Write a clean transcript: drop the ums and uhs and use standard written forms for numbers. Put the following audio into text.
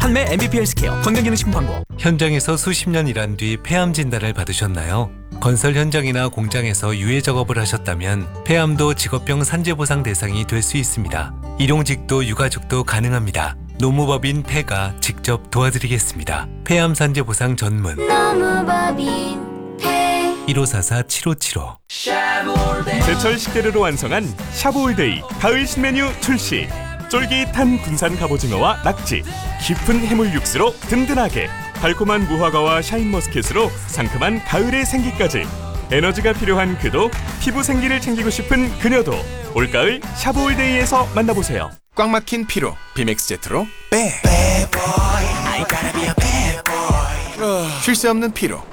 판매 MVP 헬스케어 건강기능식품 광고. 현장에서 수십 년 일한 뒤 폐암 진단을 받으셨나요? 건설 현장이나 공장에서 유해 작업을 하셨다면 폐암도 직업병 산재보상 대상이 될 수 있습니다. 일용직도 유가족도 가능합니다. 노무법인 폐가 직접 도와드리겠습니다. 폐암 산재보상 전문 노무법인 폐 1544-7575. 제철 식재료로 완성한 샤브올데이 가을 신메뉴 출시. 쫄깃한 군산 갑오징어와 낙지, 깊은 해물 육수로 든든하게, 달콤한 무화과와 샤인머스켓으로 상큼한 가을의 생기까지. 에너지가 필요한 그도, 피부 생기를 챙기고 싶은 그녀도 올가을 샤브올데이에서 만나보세요. 꽉 막힌 피로 비맥스 제트로 빼. 쉴 새 없는 피로